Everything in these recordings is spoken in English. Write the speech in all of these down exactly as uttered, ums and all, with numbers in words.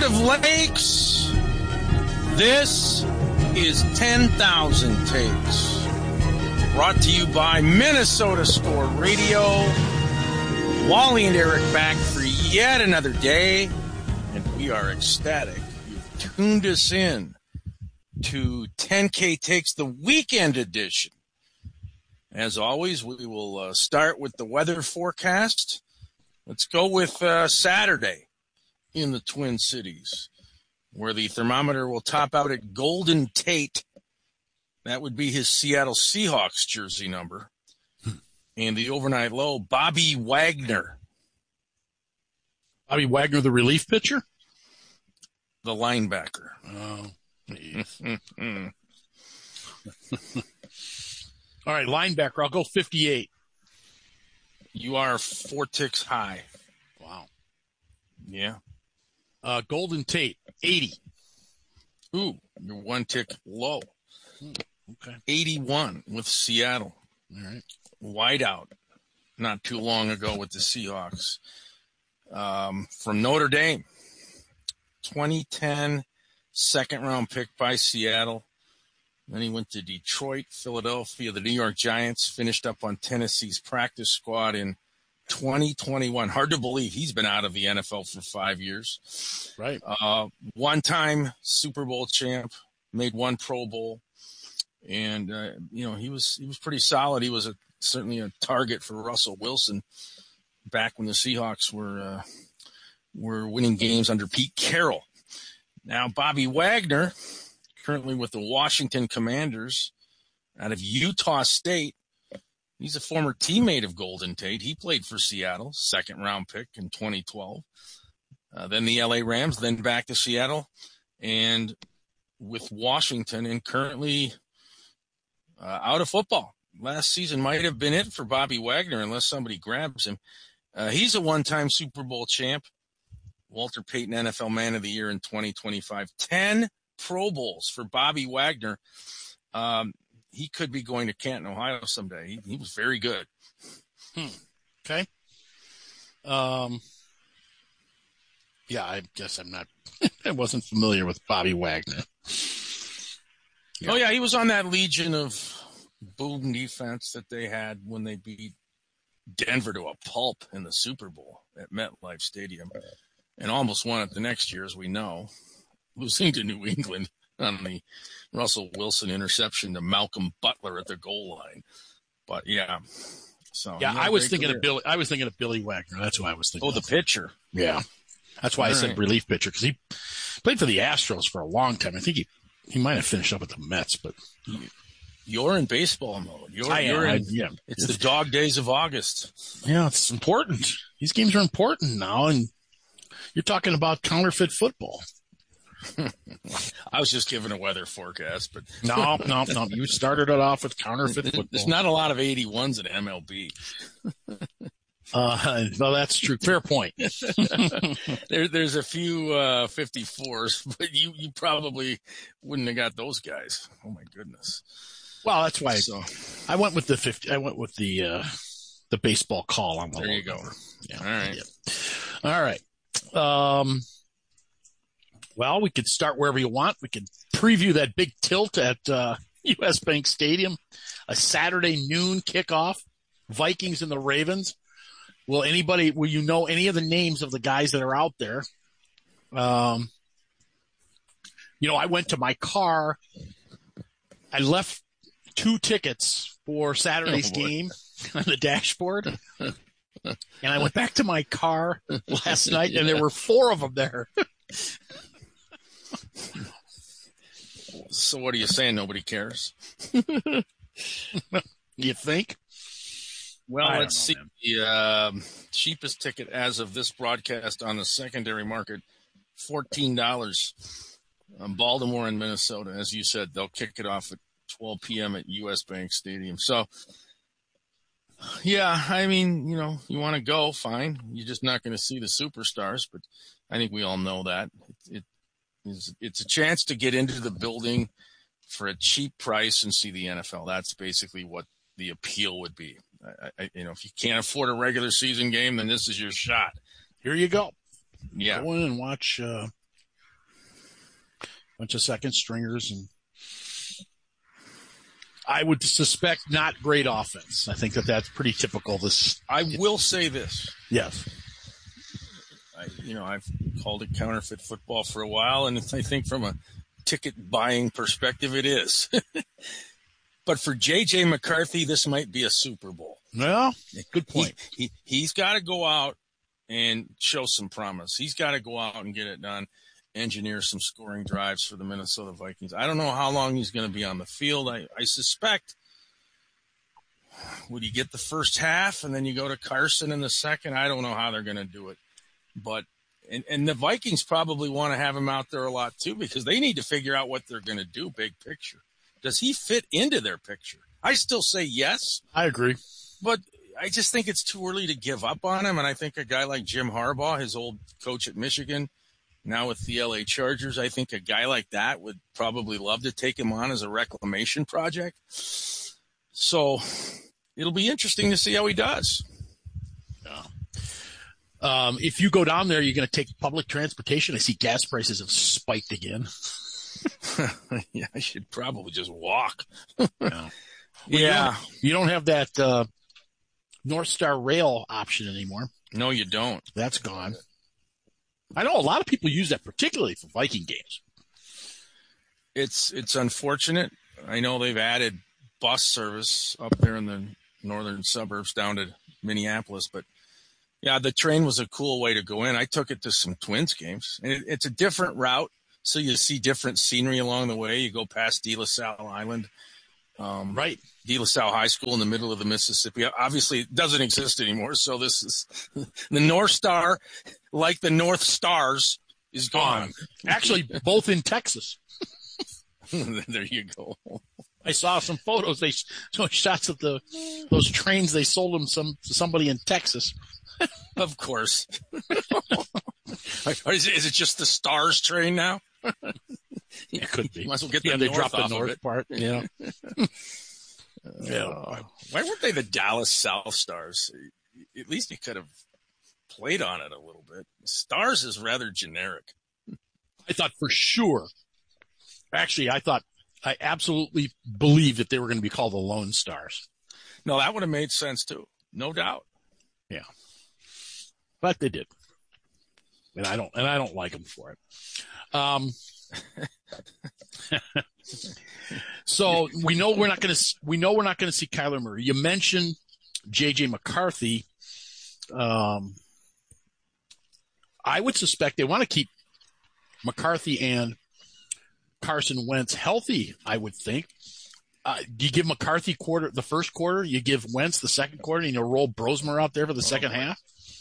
of Lakes. This is ten thousand Takes. Brought to you by Minnesota Store Radio. Wally and Eric back for yet another day, and we are ecstatic you've tuned us in to ten K Takes, the weekend edition. As always, we will uh, start with the weather forecast. Let's go with uh, Saturday in the Twin Cities, where the thermometer will top out at Golden Tate. That would be his Seattle Seahawks jersey number. And the overnight low, Bobby Wagner. Bobby Wagner, the relief pitcher? The linebacker. Oh, all right, linebacker, I'll go fifty-eight. You are four ticks high. Wow. Yeah. Uh, Golden Tate, eighty. Ooh, you're one tick low. Hmm, okay. eighty-one with Seattle. All right. Whiteout not too long ago with the Seahawks. Um, from Notre Dame, twenty ten second round pick by Seattle. Then he went to Detroit, Philadelphia, the New York Giants, finished up on Tennessee's practice squad in twenty twenty-one. Hard to believe he's been out of the N F L for five years. Right. Uh, one-time Super Bowl champ, made one Pro Bowl. And, uh, you know, he was he was pretty solid. He was a, certainly a target for Russell Wilson back when the Seahawks were uh, were winning games under Pete Carroll. Now, Bobby Wagner, currently with the Washington Commanders out of Utah State. He's a former teammate of Golden Tate. He played for Seattle, second-round pick in twenty twelve. Uh, then the L A Rams, then back to Seattle, and with Washington, and currently uh, out of football. Last season might have been it for Bobby Wagner unless somebody grabs him. Uh, he's a one-time Super Bowl champ. Walter Payton N F L Man of the Year in twenty twenty-five. Ten Pro Bowls for Bobby Wagner. Um, he could be going to Canton, Ohio someday. He, he was very good. Hmm. Okay. Um. Yeah, I guess I'm not – I wasn't familiar with Bobby Wagner. Yeah. Oh, yeah, he was on that legion of boom defense that they had when they beat Denver to a pulp in the Super Bowl at MetLife Stadium and almost won it the next year, as we know, losing to New England on the Russell Wilson interception to Malcolm Butler at the goal line. But, yeah. So Yeah, I was thinking career. of Billy – I was thinking of Billy Wagner. That's who I was thinking Oh, the of. pitcher. Yeah. That's why All I said right. relief pitcher, because he played for the Astros for a long time. I think he, he might have finished up with the Mets, but you're in baseball mode. You're, I you're am. in, I, yeah. It's the dog days of August. Yeah, it's important. These games are important now, and you're talking about counterfeit football. I was just giving a weather forecast, but no, no, no. You started it off with counterfeit football. There's not a lot of eighty-ones in M L B. Uh, well, that's true. Fair point. there, there's a few uh, fifty-fours, but you, you probably wouldn't have got those guys. Oh my goodness. Well, that's why so, I went with the fifty. I went with the uh, the baseball call on the. There you go. Yeah. All right. Yeah. All right. Um. Well, we could start wherever you want. We could preview that big tilt at uh, U S Bank Stadium, a Saturday noon kickoff. Vikings and the Ravens. Will anybody, will you know any of the names of the guys that are out there? Um, you know, I went to my car. I left two tickets for Saturday's oh, game on the dashboard. And I went back to my car last night and there were four of them there. So what are you saying? Nobody cares? You think? Well, let's see. Man. The uh, cheapest ticket as of this broadcast on the secondary market, fourteen dollars. Um, Baltimore and Minnesota. As you said, they'll kick it off at twelve p.m. at U S Bank Stadium. So, yeah, I mean, you know, you want to go, fine. You're just not going to see the superstars, but I think we all know that. It, it is, it's a chance to get into the building for a cheap price and see the N F L. That's basically what the appeal would be. I, I, you know, if you can't afford a regular season game, then this is your shot. Here you go. Yeah. Go in and watch, uh, bunch of second stringers, and I would suspect not great offense. I think that that's pretty typical. This, I will say this. Yes. I, you know, I've called it counterfeit football for a while, and I think from a ticket buying perspective, it is. But for J J McCarthy, this might be a Super Bowl. Well, good point. He, he, he's got to go out and show some promise. He's got to go out and get it done, engineer some scoring drives for the Minnesota Vikings. I don't know how long he's going to be on the field. I, I suspect, would he get the first half and then you go to Carson in the second? I don't know how they're going to do it. But and, and the Vikings probably want to have him out there a lot too, because they need to figure out what they're going to do big picture. Does he fit into their picture? I still say yes. I agree. But I just think it's too early to give up on him. And I think a guy like Jim Harbaugh, his old coach at Michigan, now with the L A Chargers, I think a guy like that would probably love to take him on as a reclamation project. So it'll be interesting to see how he does. Yeah. Um, if you go down there, you're going to take public transportation. I see gas prices have spiked again. Yeah, I should probably just walk. Yeah. Yeah. You don't, you don't have that uh, North Star Rail option anymore. No, you don't. That's gone. I know a lot of people use that, particularly for Viking games. It's it's unfortunate. I know they've added bus service up there in the northern suburbs down to Minneapolis, but yeah, the train was a cool way to go in. I took it to some Twins games, and it, it's a different route, so you see different scenery along the way. You go past De La Salle Island, um, right? De La Salle High School in the middle of the Mississippi. Obviously, it doesn't exist anymore, so this is the North Star, like the North Stars, is gone. Actually, both in Texas. There you go. I saw some photos. They some shots of the those trains. They sold them some to somebody in Texas. Of course. is, it, is it just the Stars train now? It could be. Might as well get the yeah, they north dropped the off north of it. part. Yeah. Yeah. Uh, why weren't they the Dallas South Stars? At least you could have played on it a little bit. Stars is rather generic. I thought for sure. Actually, I thought I absolutely believed that they were going to be called the Lone Stars. No, that would have made sense too. No doubt. Yeah. But they did. And I don't and I don't like them for it. Um So we know we're not going to we know we're not going to see Kyler Murray. You mentioned J J McCarthy. Um, I would suspect they want to keep McCarthy and Carson Wentz healthy. I would think. Uh, do you give McCarthy quarter the first quarter? You give Wentz the second quarter, and you roll Brosmer out there for the second half.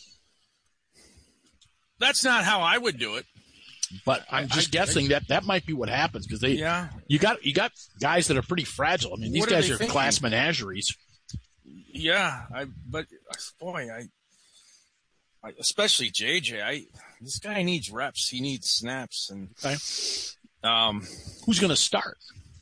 That's not how I would do it. But I'm just I, guessing I, that that might be what happens because they, yeah, you got you got guys that are pretty fragile. I mean, these what guys are, are thinking? class menageries. Yeah, I but boy, I, I especially J J. I this guy needs reps. He needs snaps, and okay. um, who's going to start?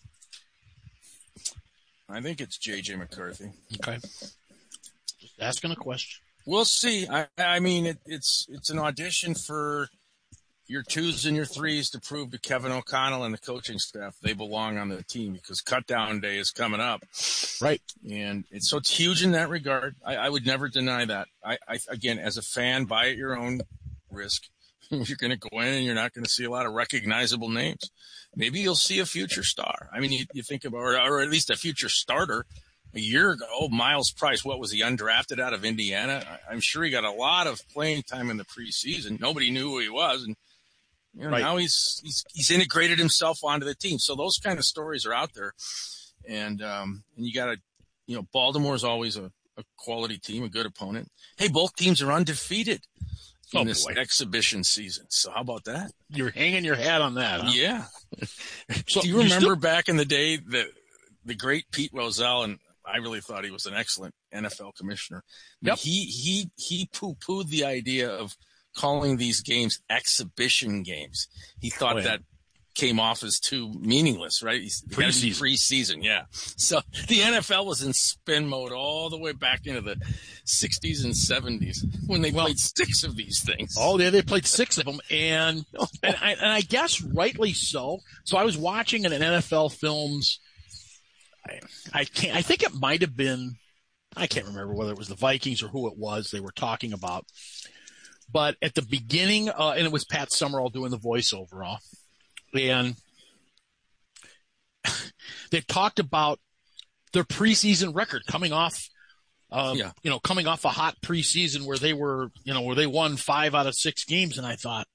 I think it's J J McCarthy. Okay, just asking a question. We'll see. I I mean, it, it's it's an audition for your twos and your threes to prove to Kevin O'Connell and the coaching staff they belong on the team because cutdown day is coming up. Right. And it's so it's huge in that regard. I, I would never deny that. I, I again, as a fan, buy at your own risk. You're going to go in and you're not going to see a lot of recognizable names. Maybe you'll see a future star. I mean, you, you think about, or, or at least a future starter. A year ago, oh, Miles Price, what was he, undrafted out of Indiana? I, I'm sure he got a lot of playing time in the preseason. Nobody knew who he was, and you know, right. now he's, he's he's integrated himself onto the team. So those kind of stories are out there, and um, and you got to, you know, Baltimore's always a, a quality team, a good opponent. Hey, both teams are undefeated in oh, this boy. exhibition season. So how about that? You're hanging your hat on that, huh? Yeah. So do you remember still- back in the day that the great Pete Rozelle, and I really thought he was an excellent N F L commissioner. Yep. He he he poo-pooed the idea of calling these games exhibition games. He thought oh, yeah. that came off as too meaningless, right? Preseason. Preseason, yeah. So the N F L was in spin mode all the way back into the sixties and seventies when they well, played six of these things. Oh, yeah, they played six of them, and and I, and I guess rightly so. So I was watching an N F L films. I, I can't. I think it might have been. I can't remember whether it was the Vikings or who it was they were talking about. But at the beginning, uh, and it was Pat Summerall doing the voiceover, all, and they talked about their preseason record coming off, uh, yeah. you know, coming off a hot preseason where they were, you know, where they won five out of six games, and I thought,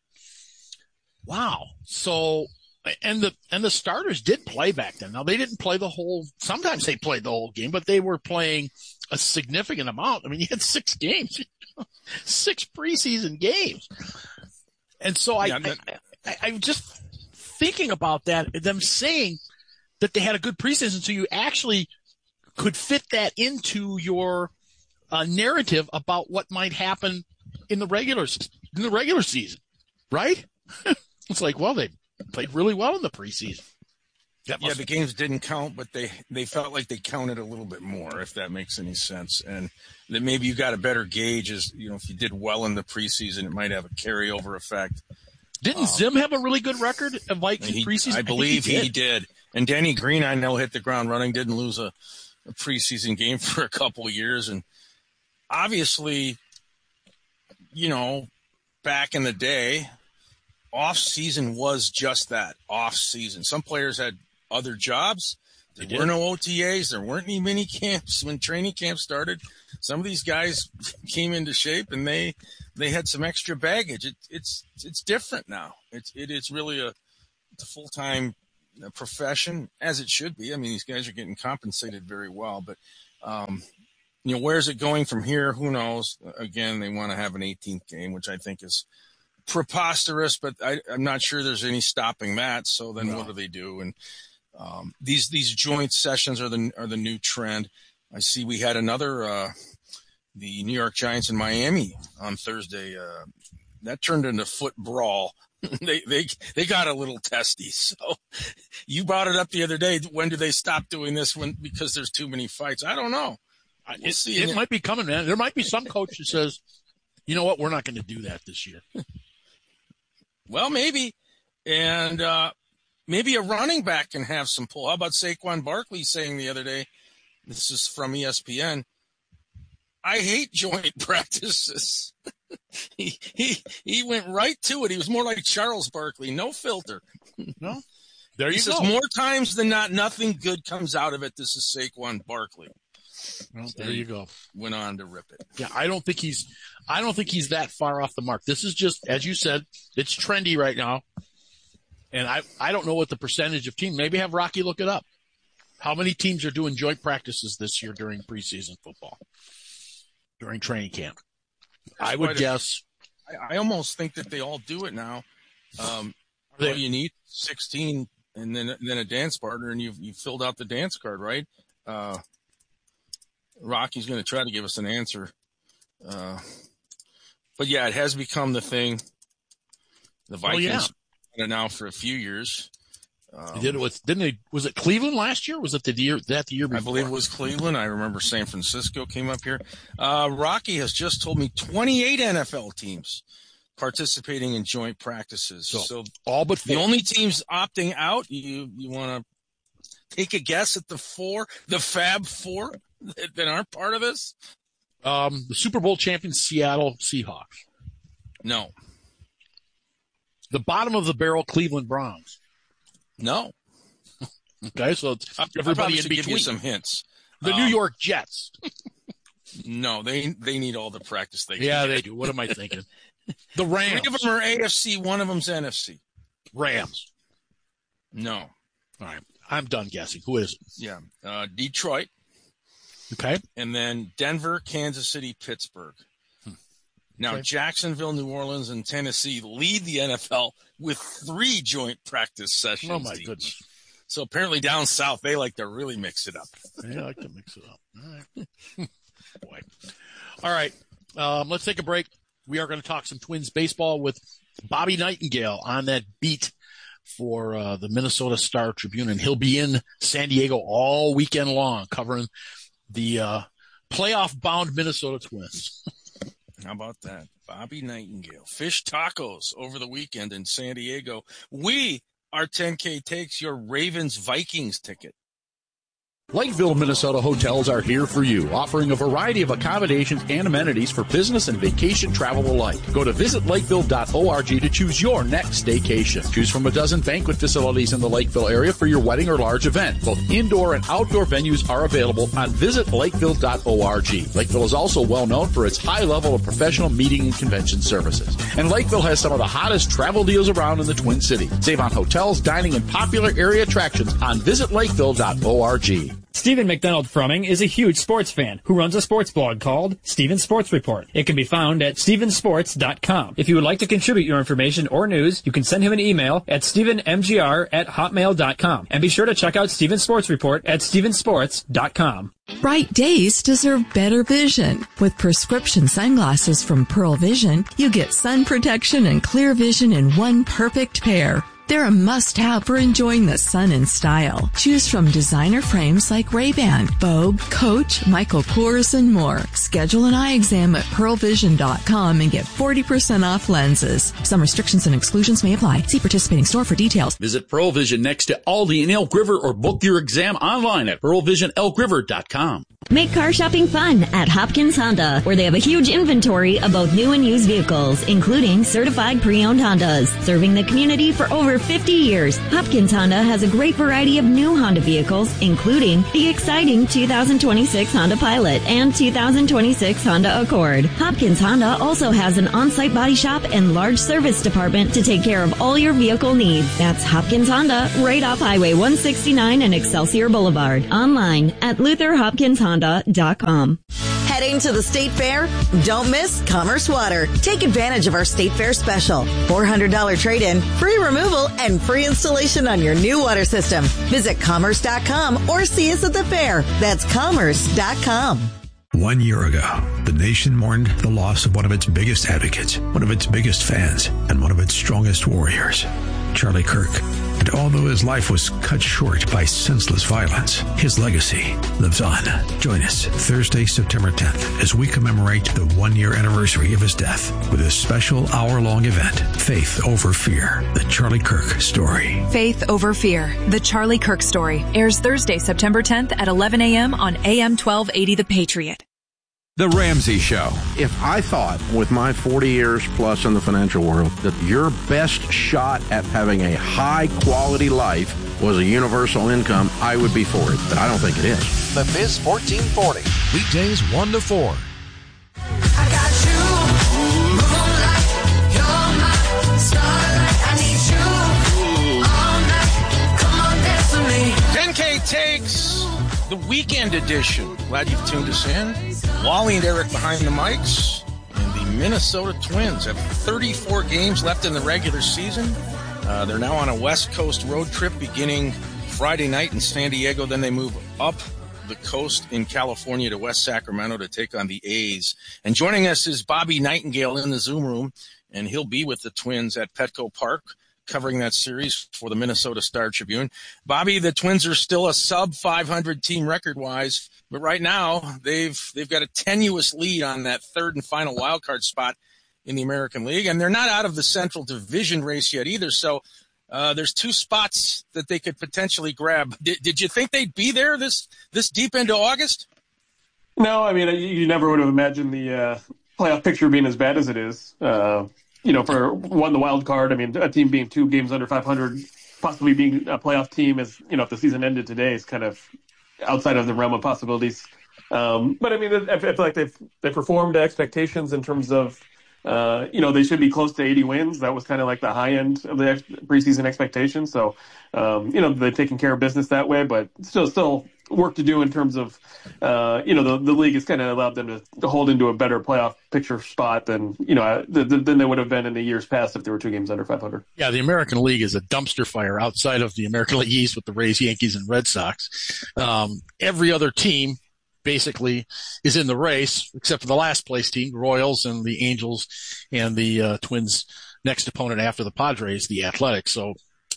wow. So, and the and the starters did play back then. Now they didn't play the whole. Sometimes they played the whole game, but they were playing a significant amount. I mean, you had six games. Six preseason games. And so I, yeah, that, I, I, I'm just thinking about that, them saying that they had a good preseason, so you actually could fit that into your uh, narrative about what might happen in the regular in the regular season, right? It's like, well, they played really well in the preseason. Yeah, the games didn't count, but they, they felt like they counted a little bit more, if that makes any sense. And that maybe you got a better gauge as, you know, if you did well in the preseason, it might have a carryover effect. Didn't um, Zim have a really good record of Vikings he, preseason? I believe I he, did. he did. And Denny Green, I know, hit the ground running, didn't lose a, a preseason game for a couple of years. And obviously, you know, back in the day, off season was just that, off season. Some players had other jobs. There were no O T As. There weren't any mini camps when training camp started. Some of these guys came into shape and they they had some extra baggage. It, it's it's different now. It's it is really a, a full time profession, as it should be. I mean, these guys are getting compensated very well, but um, you know, where's it going from here? Who knows? Again, they want to have an eighteenth game, which I think is preposterous, but I, I'm not sure there's any stopping that. So then, no. What do they do? And Um, these these joint sessions are the are the new trend. I see we had another uh, the New York Giants in Miami on Thursday. Uh, that turned into foot brawl. they they they got a little testy. So you brought it up the other day. When do they stop doing this? When because there's too many fights? I don't know. We'll it see. it might be coming, man. There might be some coach that says, you know what, we're not going to do that this year. Well, maybe, and. Uh, Maybe a running back can have some pull. How about Saquon Barkley saying the other day, this is from E S P N, I hate joint practices. he, he, he went right to it. He was more like Charles Barkley, no filter. No, there you he go. Says more times than not, nothing good comes out of it. This is Saquon Barkley. Well, there you go. Went on to rip it. Yeah, I don't think he's, I don't think he's that far off the mark. This is just, as you said, it's trendy right now. And I, I don't know what the percentage of team, maybe have Rocky look it up. How many teams are doing joint practices this year during preseason football, during training camp? That's I would guess. A, I, I almost think that they all do it now. Um, all you need sixteen and then, and then a dance partner and you've, you've filled out the dance card, right? Uh, Rocky's going to try to give us an answer. Uh, but yeah, it has become the thing. The Vikings. Oh, yeah. Now for a few years. Um, they did it with, didn't they, was it Cleveland last year? Was it the year, that the year before? I believe it was Cleveland. I remember San Francisco came up here. Uh, Rocky has just told me twenty-eight N F L teams participating in joint practices. So, so all but four. The only teams opting out, you, you want to take a guess at the four, the Fab Four that, that aren't part of this? Um, the Super Bowl champion Seattle Seahawks. No. The bottom of the barrel Cleveland Browns. No. Okay, so it's everybody in between. Give you some hints. The um, New York Jets. No, they they need all the practice they can. Yeah, get. they do. What am I thinking? The Rams. Three of them are A F C. One of them's N F C. Rams. No. All right. I'm done guessing. Who is it? Yeah. Uh, Detroit. Okay. And then Denver, Kansas City, Pittsburgh. Now, okay. Jacksonville, New Orleans, and Tennessee lead the N F L with three joint practice sessions. Oh, my each. goodness. So apparently down south, they like to really mix it up. They like to mix it up. All right. Boy. All right. Um, let's take a break. We are going to talk some Twins baseball with Bobby Nightingale on that beat for uh, the Minnesota Star Tribune, and he'll be in San Diego all weekend long covering the uh, playoff-bound Minnesota Twins. How about that? Bobby Nightingale. Fish tacos over the weekend in San Diego. We are ten K Takes your Ravens-Vikings ticket. Lakeville, Minnesota hotels are here for you, offering a variety of accommodations and amenities for business and vacation travel alike. Go to visit lakeville dot org to choose your next staycation. Choose from a dozen banquet facilities in the Lakeville area for your wedding or large event. Both indoor and outdoor venues are available on visit lakeville dot org. Lakeville is also well known for its high level of professional meeting and convention services. And Lakeville has some of the hottest travel deals around in the Twin Cities. Save on hotels, dining, and popular area attractions on visit lakeville dot org. Stephen McDonald Frumming is a huge sports fan who runs a sports blog called Stephen Sports Report. It can be found at stephen sports dot com. If you would like to contribute your information or news, you can send him an email at stephen m g r at hotmail dot com. And be sure to check out Stephen Sports Report at stephen sports dot com. Bright days deserve better vision. With prescription sunglasses from Pearl Vision, you get sun protection and clear vision in one perfect pair. They're a must-have for enjoying the sun in style. Choose from designer frames like Ray-Ban, Vogue, Coach, Michael Kors, and more. Schedule an eye exam at pearl vision dot com and get forty percent off lenses. Some restrictions and exclusions may apply. See participating store for details. Visit Pearl Vision next to Aldi in Elk River or book your exam online at pearl vision elk river dot com. Make car shopping fun at Hopkins Honda, where they have a huge inventory of both new and used vehicles, including certified pre-owned Hondas. Serving the community for over fifty years, Hopkins Honda has a great variety of new Honda vehicles, including the exciting two thousand twenty-six Honda Pilot and two thousand twenty-six Honda Accord. Hopkins Honda also has an on-site body shop and large service department to take care of all your vehicle needs. That's Hopkins Honda, right off Highway one sixty-nine and Excelsior Boulevard. Online at luther hopkins honda dot com. Heading to the State Fair? Don't miss Commerce Water. Take advantage of our State Fair special. four hundred dollars trade-in, free removal, and free installation on your new water system. Visit commerce dot com or see us at the fair. That's commerce dot com. One year ago, the nation mourned the loss of one of its biggest advocates, one of its biggest fans, and one of its strongest warriors, Charlie Kirk. And although his life was cut short by senseless violence, his legacy lives on. Join us Thursday, September tenth, as we commemorate the one-year anniversary of his death with a special hour-long event, Faith Over Fear, the Charlie Kirk Story. Faith Over Fear, the Charlie Kirk Story, airs Thursday, September tenth at eleven a.m. on A M twelve eighty The Patriot. The Ramsey Show. If I thought, with my forty years plus in the financial world, that your best shot at having a high-quality life was a universal income, I would be for it. But I don't think it is. The Biz fourteen forty. Weekdays one to four. I got you, moonlight, you're my starlight. I need you all night. Come on, dance with me. ten K Takes the weekend edition. Glad you've tuned us in. Wally and Eric behind the mics. And the Minnesota Twins have thirty-four games left in the regular season. Uh, they're now on a West Coast road trip beginning Friday night in San Diego. Then they move up the coast in California to West Sacramento to take on the A's. And joining us is Bobby Nightingale in the Zoom room, and he'll be with the Twins at Petco Park covering that series for the Minnesota Star Tribune. Bobby, the Twins are still a sub five hundred team record-wise, but right now they've they've got a tenuous lead on that third and final wild card spot in the American League, and they're not out of the Central Division race yet either. So uh, there's two spots that they could potentially grab. Did, did you think they'd be there this this deep into August? No, I mean you never would have imagined the uh, playoff picture being as bad as it is. Uh, You know, for one, the wild card, I mean, a team being two games under five hundred, possibly being a playoff team is, you know, if the season ended today, is kind of outside of the realm of possibilities. Um, but I mean, I feel like they've they performed to expectations in terms of, uh, you know, they should be close to eighty wins. That was kind of like the high end of the ex- preseason expectations. So, um, you know, they're taking care of business that way, but still, still work to do in terms of, uh, you know, the, the league has kind of allowed them to, to hold into a better playoff picture spot than, you know, th- th- than they would have been in the years past if they were two games under five hundred. Yeah, the American League is a dumpster fire outside of the American League East with the Rays, Yankees, and Red Sox. Um, every other team basically is in the race except for the last place team, the Royals and the Angels and the uh, Twins' next opponent after the Padres, the Athletics. So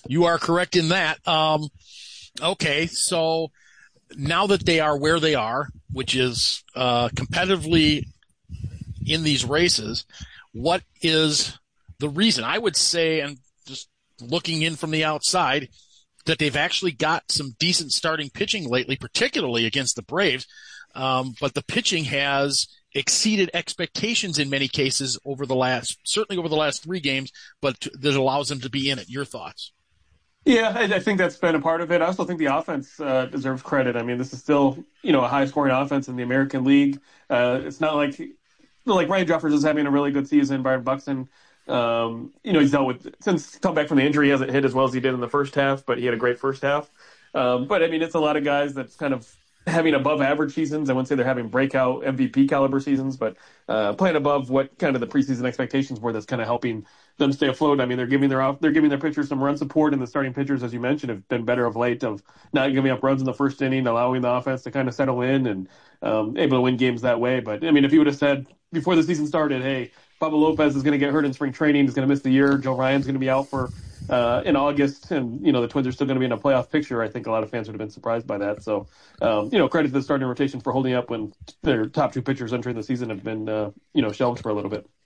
You are correct in that. Um, okay, so now that they are where they are, which is uh, competitively in these races, what is the reason? I would say, and just looking in from the outside, that they've actually got some decent starting pitching lately, particularly against the Braves. Um, but the pitching has exceeded expectations in many cases over the last, certainly over the last three games, but that allows them to be in it. Your thoughts? Yeah, I, I think that's been a part of it. I also think the offense uh, deserves credit. I mean, this is still, you know, a high-scoring offense in the American League. Uh, it's not like like Ryan Jeffers is having a really good season. Byron Buxton, um, you know, he's dealt with since come back from the injury. He hasn't hit as well as he did in the first half, but he had a great first half. Um, but I mean, it's a lot of guys that's kind of having above-average seasons. I wouldn't say they're having breakout M V P caliber seasons, but uh, playing above what kind of the preseason expectations were. That's kind of helping them stay afloat. I mean, they're giving their off, they're giving their pitchers some run support, and the starting pitchers, as you mentioned, have been better of late, of not giving up runs in the first inning, allowing the offense to kind of settle in, and um, able to win games that way. But I mean, if you would have said before the season started, hey, Pablo Lopez is going to get hurt in spring training, he's going to miss the year, Joe Ryan's going to be out for uh, in August, and you know the Twins are still going to be in a playoff picture, I think a lot of fans would have been surprised by that. So, um, you know, credit to the starting rotation for holding up when their top two pitchers entering the season have been, uh, you know, shelved for a little bit.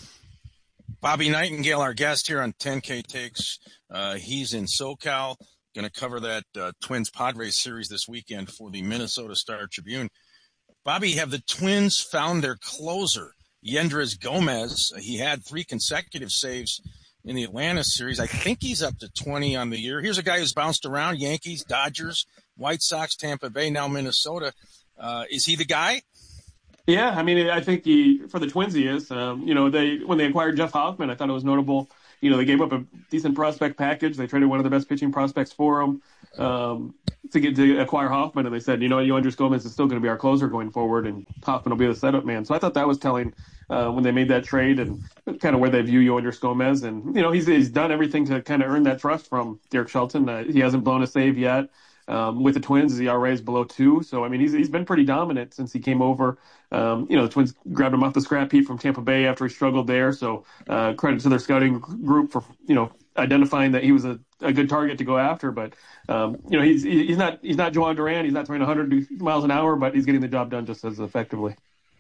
Bobby Nightingale, our guest here on ten K Takes. Uh, he's in SoCal, going to cover that uh, Twins-Padres series this weekend for the Minnesota Star-Tribune. Bobby, have the Twins found their closer, Yendrys Gomez? He had three consecutive saves in the Atlanta series. I think he's up to twenty on the year. Here's a guy who's bounced around: Yankees, Dodgers, White Sox, Tampa Bay, now Minnesota. Uh, is he the guy? Yeah, I mean, I think he, for the Twins he is. Um, you know, they when they acquired Jeff Hoffman, I thought it was notable. You know, they gave up a decent prospect package. They traded one of the best pitching prospects for him um, to get to acquire Hoffman, and they said, you know, Yendrys Gomez is still going to be our closer going forward, and Hoffman will be the setup man. So I thought that was telling uh, when they made that trade, and kind of where they view Yendrys Gomez. And you know, he's he's done everything to kind of earn that trust from Derek Shelton. Uh, he hasn't blown a save yet. Um, with the Twins, the E R A is below two. So, I mean, he's he's been pretty dominant since he came over. Um, you know, the Twins grabbed him off the scrap heap from Tampa Bay after he struggled there. So uh, credit to their scouting group for, you know, identifying that he was a, a good target to go after. But, um, you know, he's he's not he's not Joan Duran. He's not throwing one hundred miles an hour, but he's getting the job done just as effectively.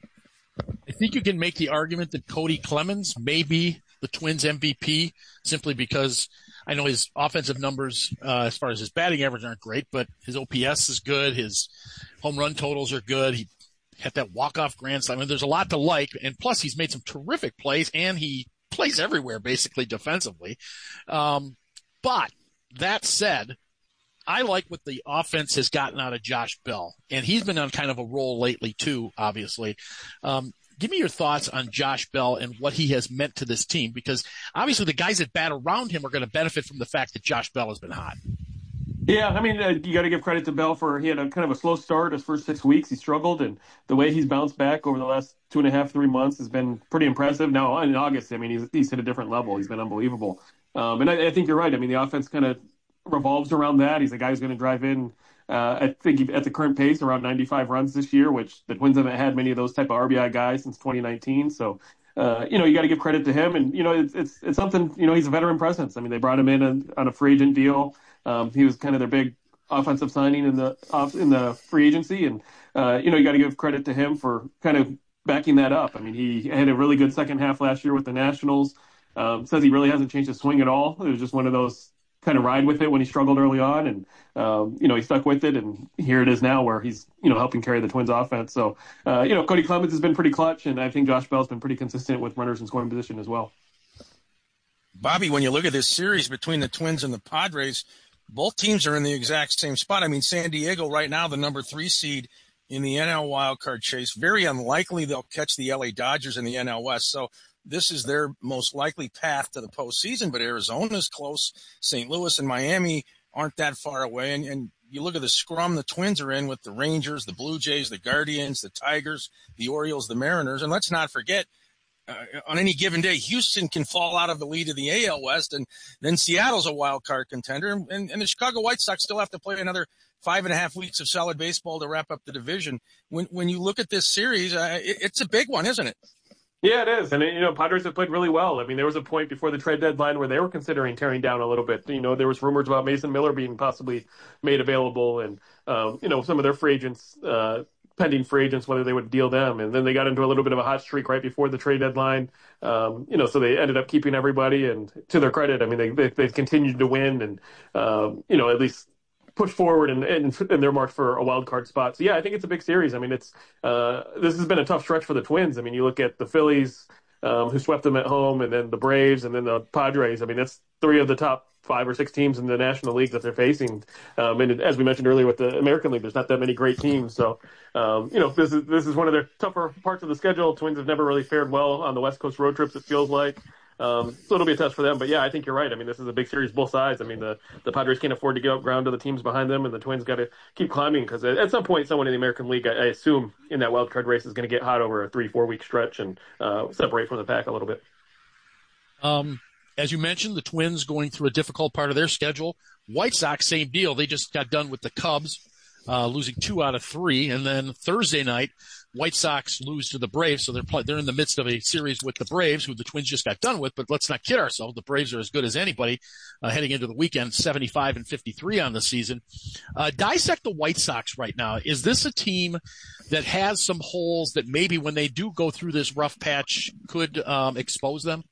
I think you can make the argument that Cody Clemens may be the Twins M V P simply because I know his offensive numbers, uh, as far as his batting average, aren't great, but his O P S is good. His home run totals are good. He had that walk-off grand slam. I mean, there's a lot to like, and plus he's made some terrific plays, and he plays everywhere, basically, defensively. Um, but that said, I like what the offense has gotten out of Josh Bell, and he's been on kind of a roll lately, too, obviously. Um, Give me your thoughts on Josh Bell and what he has meant to this team, because obviously the guys that bat around him are going to benefit from the fact that Josh Bell has been hot. Yeah, I mean, uh, you got to give credit to Bell for he had a kind of a slow start his first six weeks. He struggled, and the way he's bounced back over the last two and a half, three months has been pretty impressive. Now, in August, I mean, he's, he's hit a different level. He's been unbelievable. Um, and I, I think you're right. I mean, the offense kind of revolves around that. He's a guy who's going to drive in, uh, I think at the current pace, around ninety-five runs this year, which the Twins haven't had many of those type of R B I guys since twenty nineteen. So, uh, you know, you got to give credit to him. And, you know, it's, it's, it's something, you know, he's a veteran presence. I mean, they brought him in on, on a free agent deal. Um, he was kind of their big offensive signing in the off in the free agency, and uh, you know, you got to give credit to him for kind of backing that up. I mean, he had a really good second half last year with the Nationals. Um, says he really hasn't changed his swing at all. It was just one of those kind of ride with it when he struggled early on, and um, you know, he stuck with it, and here it is now where he's, you know, helping carry the Twins offense. So uh, you know, Cody Clemens has been pretty clutch, and I think Josh Bell's been pretty consistent with runners in scoring position as well. Bobby, when you look at this series between the Twins and the Padres, both teams are in the exact same spot. I mean, San Diego right now, the number three seed in the N L wildcard chase. Very unlikely they'll catch the L A Dodgers in the N L West. So this is their most likely path to the postseason. But Arizona's close. Saint Louis and Miami aren't that far away. And, and you look at the scrum the Twins are in with the Rangers, the Blue Jays, the Guardians, the Tigers, the Orioles, the Mariners. And let's not forget, Uh, on any given day, Houston can fall out of the lead of the A L West, and then Seattle's a wild card contender, and, and the Chicago White Sox still have to play another five and a half weeks of solid baseball to wrap up the division. When when you look at this series, uh, it, it's a big one, isn't it? Yeah, it is. And, you know, Padres have played really well. I mean, there was a point before the trade deadline where they were considering tearing down a little bit. You know, there was rumors about Mason Miller being possibly made available and, um, you know, some of their free agents, uh, pending free agents, whether they would deal them. And then they got into a little bit of a hot streak right before the trade deadline. Um, you know, so they ended up keeping everybody. And to their credit, I mean, they, they, they've continued to win and, um, you know, at least push forward and in, in, in their march for a wild card spot. So yeah, I think it's a big series. I mean, it's uh, this has been a tough stretch for the Twins. I mean, you look at the Phillies, um, who swept them at home, and then the Braves, and then the Padres. I mean, that's three of the top five or six teams in the National League that they're facing. Um, and as we mentioned earlier with the American League, there's not that many great teams. So um, you know, this is this is one of their tougher parts of the schedule. Twins have never really fared well on the West Coast road trips, it feels like. Um, so it'll be a test for them. But yeah, I think you're right. I mean, this is a big series, both sides. I mean, the, the Padres can't afford to give up ground to the teams behind them, and the Twins got to keep climbing because at, at some point, someone in the American League, I, I assume, in that wild card race is going to get hot over a three, four week stretch and uh, separate from the pack a little bit. Um, as you mentioned, the Twins going through a difficult part of their schedule. White Sox, same deal. They just got done with the Cubs, uh, losing two out of three. And then Thursday night, White Sox lose to the Braves, so they're play, they're in the midst of a series with the Braves, who the Twins just got done with. But let's not kid ourselves; the Braves are as good as anybody uh, heading into the weekend, seventy-five and fifty-three on the season. Uh, dissect the White Sox right now. Is this a team that has some holes that maybe when they do go through this rough patch could um, expose them?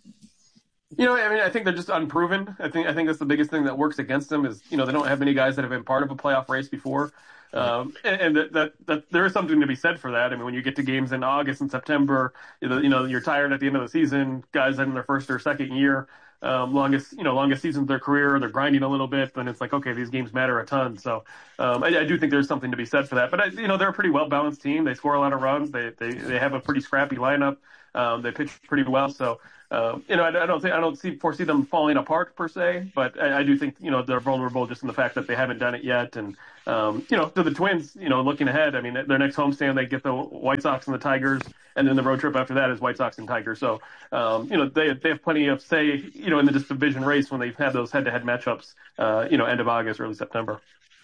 You know, I mean, I think they're just unproven. I think I think that's the biggest thing that works against them is, you know, they don't have many guys that have been part of a playoff race before. Um, and and that, that, that there is something to be said for that. I mean, when you get to games in August and September, you know, you know you're tired at the end of the season, guys in their first or second year, um, longest, you know, longest season of their career, they're grinding a little bit, then it's like, okay, these games matter a ton. So, um, I, I do think there's something to be said for that, but I, you know, they're a pretty well-balanced team. They score a lot of runs. They, they, they have a pretty scrappy lineup. Um, they pitch pretty well. So, Um, you know, I, I don't think I don't see foresee them falling apart per se, but I, I do think, you know, they're vulnerable just in the fact that they haven't done it yet. And um, you know, to the Twins, you know, looking ahead, I mean, their next homestand they get the White Sox and the Tigers, and then the road trip after that is White Sox and Tigers. So um, you know, they they have plenty of say, you know, in the division race when they've had those head-to-head matchups, uh, you know, end of August, early September.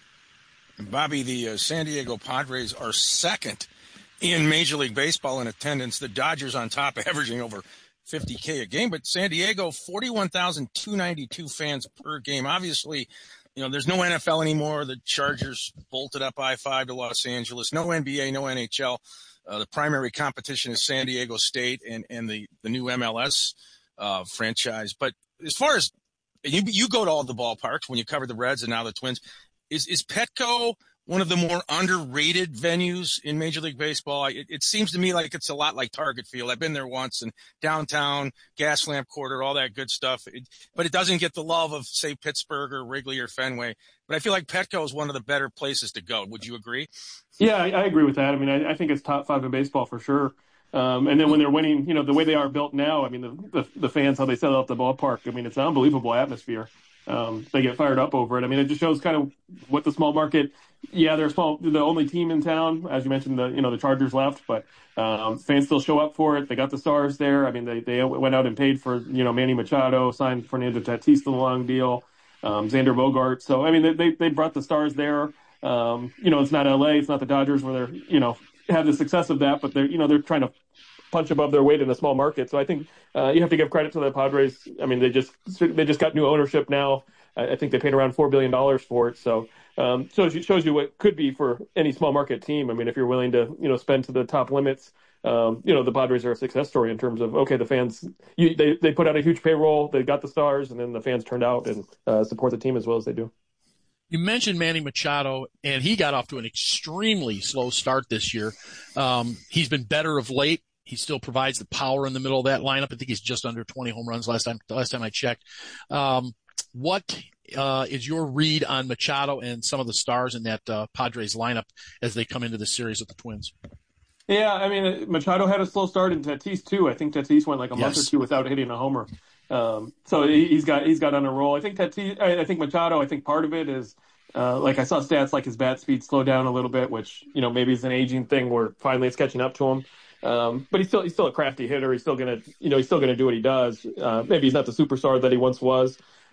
Bobby, the uh, San Diego Padres are second in Major League Baseball in attendance. The Dodgers on top, averaging over fifty K a game, but San Diego, forty-one thousand two hundred ninety-two fans per game. Obviously, you know, there's no N F L anymore. The Chargers bolted up I five to Los Angeles. No N B A, no N H L. Uh, the primary competition is San Diego State and, and the, the new M L S uh, franchise. But as far as you, you go to all the ballparks when you cover the Reds and now the Twins, is, is Petco one of the more underrated venues in Major League Baseball? It, it seems to me like it's a lot like Target Field. I've been there once, and downtown, Gaslamp Quarter, all that good stuff. It, but it doesn't get the love of, say, Pittsburgh or Wrigley or Fenway. But I feel like Petco is one of the better places to go. Would you agree? Yeah, I, I agree with that. I mean, I, I think it's top five in baseball for sure. Um, and then when they're winning, you know, the way they are built now, I mean, the, the, the fans, how they sell out the ballpark, I mean, it's an unbelievable atmosphere. Um, they get fired up over it. I mean, it just shows kind of what the small market, yeah, they're small, the only team in town, as you mentioned, the, you know, the Chargers left, but, um, fans still show up for it. They got the stars there. I mean, they, they went out and paid for, you know, Manny Machado, signed Fernando Tatis to the long deal, um, Xander Bogaerts. So, I mean, they, they brought the stars there. Um, you know, it's not L A, it's not the Dodgers where they're, you know, have the success of that, but they're, you know, they're trying to punch above their weight in a small market. So I think uh, you have to give credit to the Padres. I mean, they just they just got new ownership now. I think they paid around four billion dollars for it. So um, shows you shows you what could be for any small market team. I mean, if you're willing to, you know, spend to the top limits, um, you know, the Padres are a success story in terms of, okay, the fans, you, they they put out a huge payroll, they got the stars, and then the fans turned out and uh, support the team as well as they do. You mentioned Manny Machado, and he got off to an extremely slow start this year. Um, he's been better of late. He still provides the power in the middle of that lineup. I think he's just under twenty home runs last time, last time I checked. Um, what, uh, is your read on Machado and some of the stars in that, uh, Padres lineup as they come into the series with the Twins? Yeah, I mean, Machado had a slow start in Tatis too. I think Tatis went like a month yes. or two without hitting a homer. Um, so he's got, he's got on a roll. I think Tatis, I think Machado, I think part of it is, uh, like I saw stats like his bat speed slow down a little bit, which, you know, maybe is an aging thing where finally it's catching up to him. Um, but he's still, he's still a crafty hitter. He's still going to, you know, he's still going to do what he does. Uh, maybe he's not the superstar that he once was,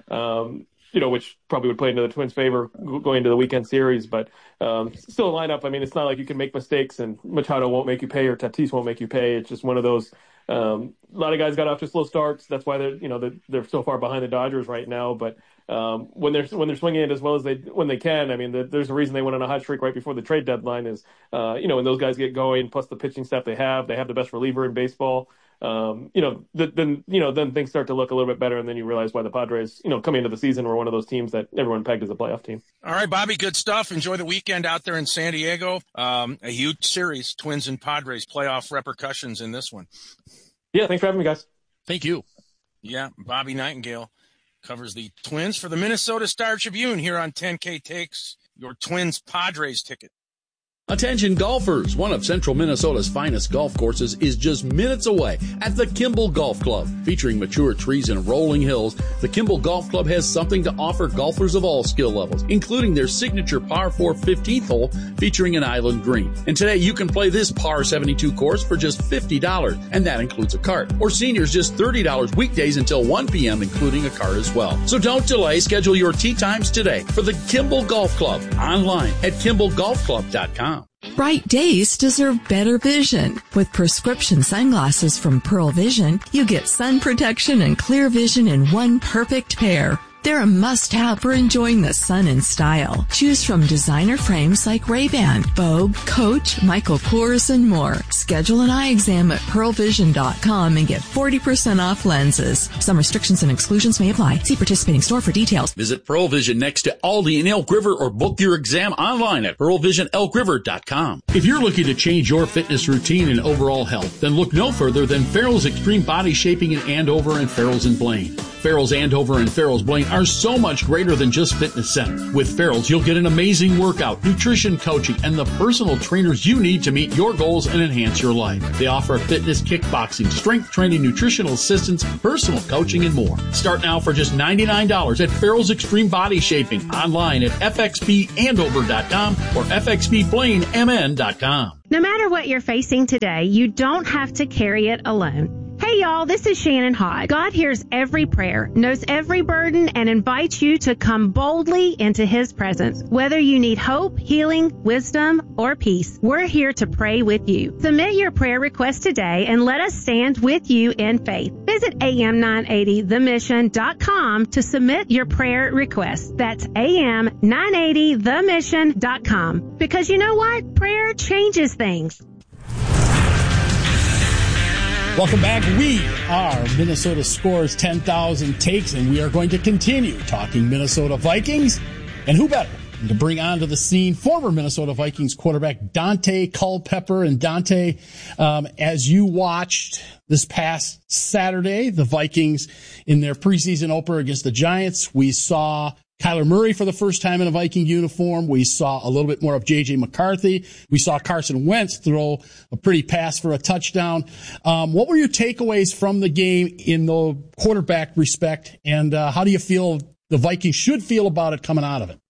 um, you know, which probably would play into the Twins' favor going into the weekend series, but, um, still a lineup. I mean, it's not like you can make mistakes and Machado won't make you pay or Tatis won't make you pay. It's just one of those, Um, a lot of guys got off to slow starts. That's why they're, you know, they're, they're so far behind the Dodgers right now. But um, when they're when they're swinging it as well as they when they can, I mean, the, there's a reason they went on a hot streak right before the trade deadline. Is uh, you know, when those guys get going, plus the pitching staff they have, they have the best reliever in baseball. Um, you know, th- then you know, then things start to look a little bit better, and then you realize why the Padres, you know, coming into the season were one of those teams that everyone pegged as a playoff team. All right, Bobby, good stuff. Enjoy the weekend out there in San Diego. Um, a huge series, Twins and Padres, playoff repercussions in this one. Yeah, thanks for having me, guys. Thank you. Yeah, Bobby Nightingale covers the Twins for the Minnesota Star Tribune here on ten K Takes, your Twins Padres ticket. Attention golfers, one of central Minnesota's finest golf courses is just minutes away at the Kimball Golf Club. Featuring mature trees and rolling hills, the Kimball Golf Club has something to offer golfers of all skill levels, including their signature par four fifteenth hole featuring an island green. And today you can play this par seventy-two course for just fifty dollars, and that includes a cart. Or seniors just thirty dollars weekdays until one p.m., including a cart as well. So don't delay, schedule your tee times today for the Kimball Golf Club online at kimball golf club dot com. Bright days deserve better vision. With prescription sunglasses from Pearl Vision, you get sun protection and clear vision in one perfect pair. They're a must-have for enjoying the sun in style. Choose from designer frames like Ray-Ban, Vogue, Coach, Michael Kors, and more. Schedule an eye exam at pearl vision dot com and get forty percent off lenses. Some restrictions and exclusions may apply. See participating store for details. Visit Pearl Vision next to Aldi in Elk River or book your exam online at pearl vision elk river dot com. If you're looking to change your fitness routine and overall health, then look no further than Farrell's Extreme Body Shaping in Andover and Farrell's in Blaine. Farrell's Andover and Farrell's Blaine are so much greater than just fitness centers. With Farrell's, you'll get an amazing workout, nutrition coaching, and the personal trainers you need to meet your goals and enhance your life. They offer fitness, kickboxing, strength training, nutritional assistance, personal coaching, and more. Start now for just ninety-nine dollars at Farrell's Extreme Body Shaping online at f x b andover dot com or f x b blaine m n dot com. No matter what you're facing today, you don't have to carry it alone. Hey y'all, this is Shannon Hodge. God hears every prayer, knows every burden, and invites you to come boldly into His presence. Whether you need hope, healing, wisdom, or peace, we're here to pray with you. Submit your prayer request today and let us stand with you in faith. Visit a m nine eighty the mission dot com to submit your prayer request. That's a m nine eighty the mission dot com. Because you know what? Prayer changes things. Welcome back. We are Minnesota Scores ten thousand Takes, and we are going to continue talking Minnesota Vikings. And who better to bring onto the scene former Minnesota Vikings quarterback Daunte Culpepper. And Daunte, um, as you watched this past Saturday, the Vikings in their preseason opener against the Giants, we saw Kyler Murray for the first time in a Viking uniform. We saw a little bit more of J J McCarthy. We saw Carson Wentz throw a pretty pass for a touchdown. Um, what were your takeaways from the game in the quarterback respect, and uh, how do you feel the Vikings should feel about it coming out of it?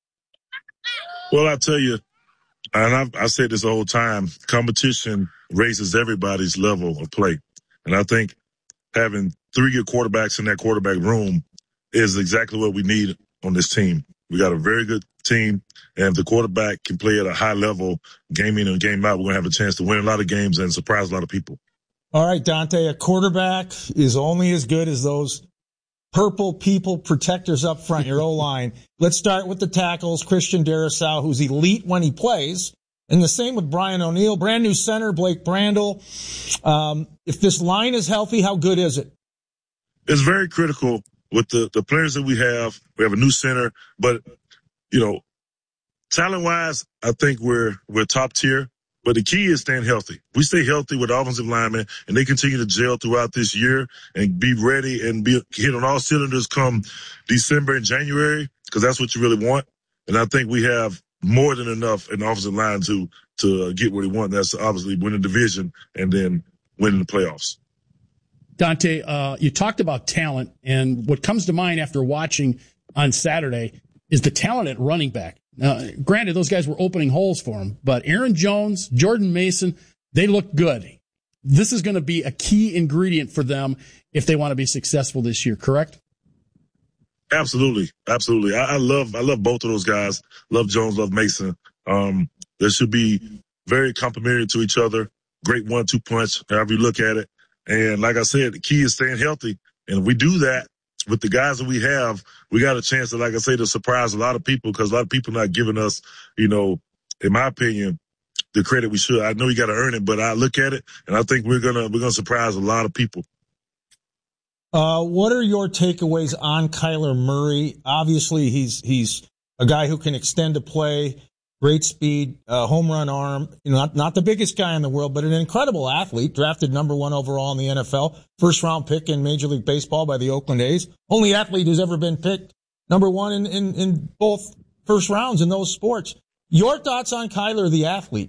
Well, I tell you, and I've, I said this the whole time, competition raises everybody's level of play. And I think having three good quarterbacks in that quarterback room is exactly what we need on this team. We got a very good team, and if the quarterback can play at a high level, game in and game out, we're going to have a chance to win a lot of games and surprise a lot of people. All right, Daunte, a quarterback is only as good as those purple people protectors up front, your O-line. Let's start with the tackles. Christian Darrisaw, who's elite when he plays, and the same with Brian O'Neill. Brand new center, Blake Brandel. Um, if this line is healthy, how good is it? It's very critical. With the, the players that we have, we have a new center, but, you know, talent-wise, I think we're we're top tier. But the key is staying healthy. We stay healthy with the offensive linemen, and they continue to gel throughout this year and be ready and be hit on all cylinders come December and January, because that's what you really want. And I think we have more than enough in the offensive line to to get what we want. That's obviously winning the division and then winning the playoffs. Daunte, uh, you talked about talent, and what comes to mind after watching on Saturday is the talent at running back. Uh, granted, those guys were opening holes for him, but Aaron Jones, Jordan Mason, they look good. This is going to be a key ingredient for them if they want to be successful this year, correct? Absolutely. Absolutely. I, I love, I love both of those guys. Love Jones, love Mason. Um, they should be very complimentary to each other. Great one, two punch, however you look at it. And like I said, the key is staying healthy. And if we do that with the guys that we have, we got a chance to, like I say, to surprise a lot of people because a lot of people not giving us, you know, in my opinion, the credit we should. I know you got to earn it, but I look at it and I think we're gonna we're gonna surprise a lot of people. Uh, what are your takeaways on Kyler Murray? Obviously, he's he's a guy who can extend a play, great speed, uh, home run arm. You know, not not the biggest guy in the world, but an incredible athlete. Drafted number one overall in the N F L, first round pick in Major League Baseball by the Oakland A's. Only athlete who's ever been picked number one in in, in both first rounds in those sports. Your thoughts on Kyler, the athlete?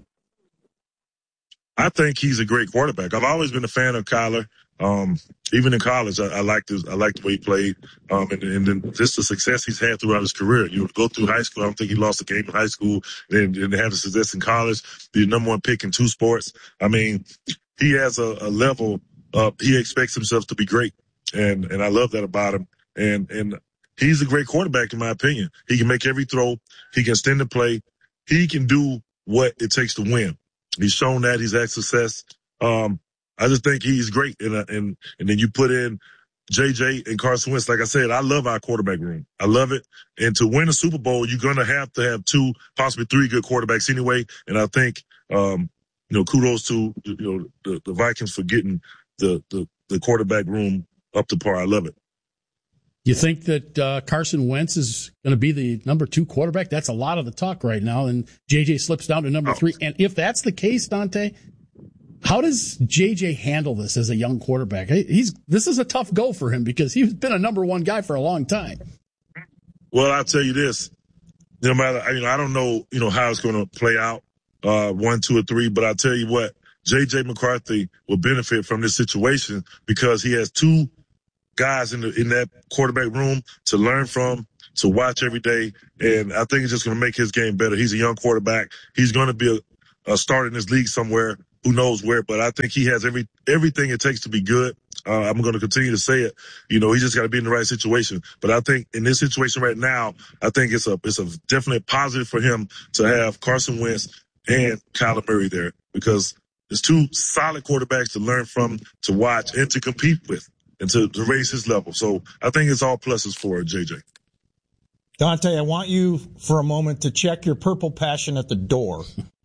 I think he's a great quarterback. I've always been a fan of Kyler. Um, even in college, I, I liked his, I liked the way he played. Um, and, and then just the success he's had throughout his career. You know, go through high school. I don't think he lost a game in high school. Then, then have the success in college. The number one pick in two sports. I mean, he has a, a level of, he expects himself to be great. And, and I love that about him. And, and he's a great quarterback in my opinion. He can make every throw. He can extend the play. He can do what it takes to win. He's shown that he's had success. Um, I just think he's great. And, uh, and, and then you put in J J and Carson Wentz. Like I said, I love our quarterback room. I love it. And to win a Super Bowl, you're going to have to have two, possibly three good quarterbacks anyway. And I think, um, you know, kudos to, you know, the, the Vikings for getting the, the, the quarterback room up to par. I love it. You think that uh, Carson Wentz is going to be the number two quarterback? That's a lot of the talk right now. And J J slips down to number three. And if that's the case, Dante, how does J J handle this as a young quarterback? He's this is a tough go for him because he's been a number one guy for a long time. Well, I'll tell you this. No matter, you know, I don't know, you know, how it's going to play out, uh, one, two, or three, but I'll tell you what, J J McCarthy will benefit from this situation because he has two guys in the, in that quarterback room to learn from, to watch every day. And I think it's just going to make his game better. He's a young quarterback. He's going to be a, a starter in this league somewhere. Who knows where, but I think he has every, everything it takes to be good. Uh, I'm going to continue to say it. You know, he just got to be in the right situation. But I think in this situation right now, I think it's a, it's a definite positive for him to have Carson Wentz and Kyler Murray there because there's two solid quarterbacks to learn from, to watch, and to compete with. And to, to raise his level. So I think it's all pluses for J J. Dante, I want you for a moment to check your purple passion at the door.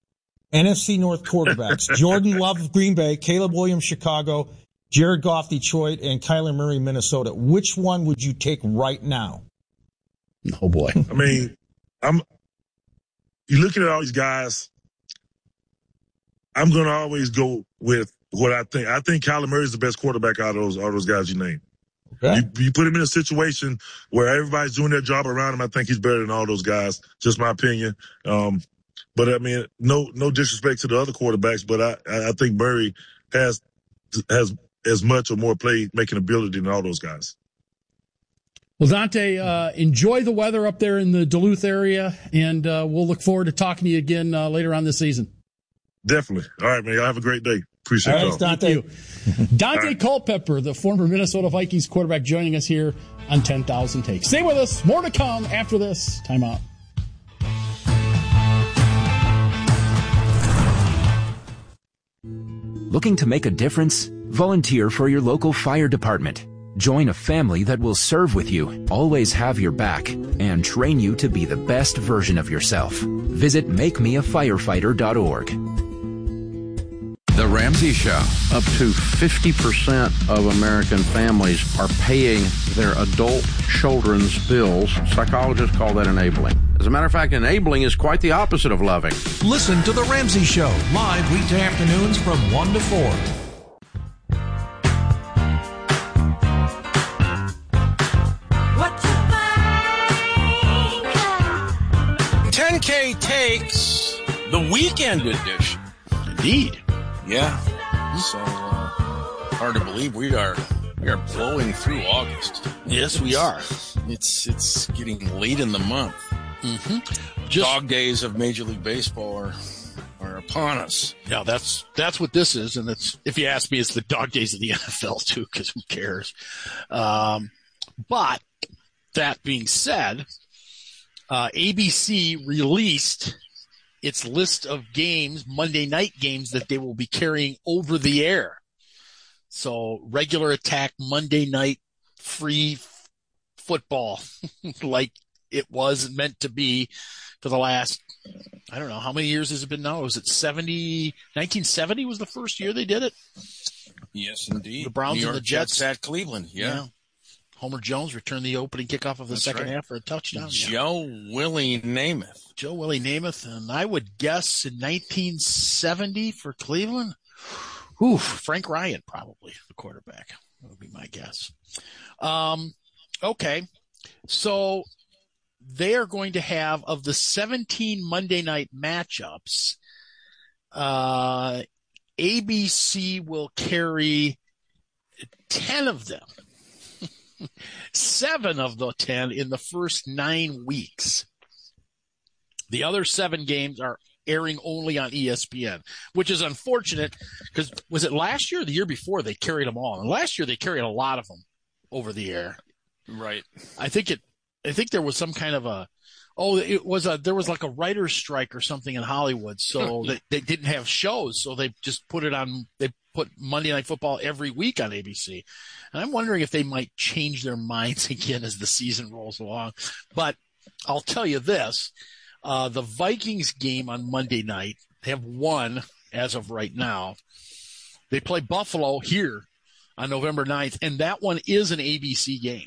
N F C North quarterbacks, Jordan Love of Green Bay, Caleb Williams, Chicago, Jared Goff, Detroit, and Kyler Murray, Minnesota. Which one would you take right now? Oh, boy. I mean, I'm. You're looking at all these guys. I'm going to always go with what I think. I think Kyler Murray is the best quarterback out of those, all those guys you named. Okay. You, you put him in a situation where everybody's doing their job around him. I think he's better than all those guys. Just my opinion. Um, but I mean, no, no disrespect to the other quarterbacks, but I, I think Murray has has as much or more play making ability than all those guys. Well, Dante, uh, enjoy the weather up there in the Duluth area, and uh, we'll look forward to talking to you again uh, later on this season. Definitely. All right, man. Y'all have a great day. Appreciate it. Right, Dante. Dante right. Culpepper, the former Minnesota Vikings quarterback, joining us here on ten thousand Takes. Stay with us. More to come after this. Time out. Looking to make a difference? Volunteer for your local fire department. Join a family that will serve with you, always have your back, and train you to be the best version of yourself. Visit make me a firefighter dot org. The Ramsey Show. Up to fifty percent of American families are paying their adult children's bills. Psychologists call that enabling. As a matter of fact, enabling is quite the opposite of loving. Listen to The Ramsey Show, live weekday afternoons from one to four. ten K Takes, the weekend edition. Indeed. Yeah. So uh, hard to believe we are we are blowing through August. Yes, we are. It's it's getting late in the month. Mm-hmm. Just, Dog days of Major League Baseball are are upon us. Yeah, that's that's what this is, and it's if you ask me, it's the dog days of the N F L too, because who cares? Um, but that being said, uh, A B C released its list of games, Monday night games, that they will be carrying over the air. So regular attack Monday night free f- football like it was meant to be for the last, I don't know, how many years has it been now? Was it seventy, nineteen seventy was the first year they did it? Yes, indeed. The Browns New York and the Jets. Jets at Cleveland, yeah. yeah. Homer Jones returned the opening kickoff of the That's second right. half for a touchdown. Joe Willie Namath. Joe Willie Namath, and I would guess in nineteen seventy for Cleveland, oof, Frank Ryan probably the quarterback. That would be my guess. Um, okay, so they are going to have, of the seventeen Monday night matchups, uh, A B C will carry ten of them. Seven of the ten in the first nine weeks. The other seven games are airing only on E S P N, which is unfortunate because was it last year or the year before they carried them all? And last year they carried a lot of them over the air. Right. I think it, I think there was some kind of a, oh, it was a, there was like a writer's strike or something in Hollywood. So they, they didn't have shows. So they just put it on, they put Monday Night Football every week on A B C. And I'm wondering if they might change their minds again as the season rolls along. But I'll tell you this, uh, the Vikings game on Monday night, they have won as of right now. They play Buffalo here on November ninth, and that one is an A B C game.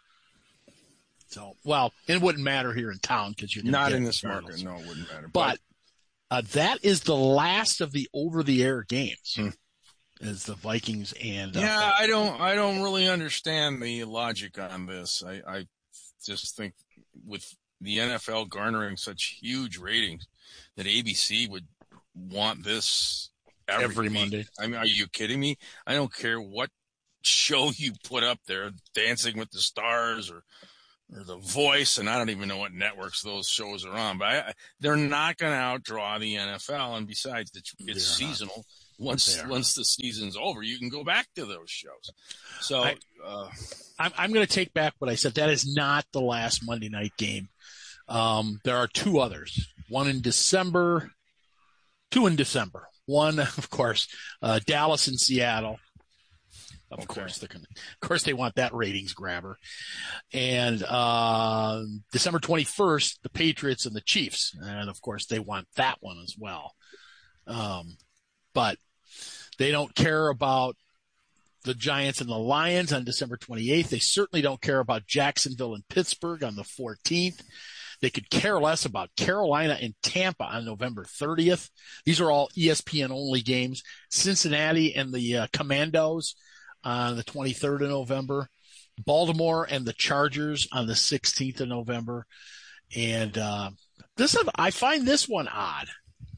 So, well, it wouldn't matter here in town because you're not in this market. No, it wouldn't matter. But, but uh, that is the last of the over-the-air games. Hmm. Is the Vikings and uh, yeah, I don't, I don't really understand the logic on this. I, I just think with the N F L garnering such huge ratings that A B C would want this every, every week. Monday. I mean, are you kidding me? I don't care what show you put up there, Dancing with the Stars or or The Voice, and I don't even know what networks those shows are on. But I, they're not going to outdraw the N F L, and besides, it's, it's seasonal. Not. Once once the season's over, you can go back to those shows. So I, uh, I'm, I'm going to take back what I said. That is not the last Monday night game. Um, there are two others. One in December, two in December. One, of course, uh, Dallas and Seattle. Of okay. course, they're gonna, of course they want that ratings grabber. And uh, December twenty-first, the Patriots and the Chiefs, and of course they want that one as well. Um, but they don't care about the Giants and the Lions on December twenty-eighth. They certainly don't care about Jacksonville and Pittsburgh on the fourteenth. They could care less about Carolina and Tampa on November thirtieth. These are all E S P N only games. Cincinnati and the uh, Commandos on the twenty-third of November. Baltimore and the Chargers on the sixteenth of November. And uh, this is, I find this one odd.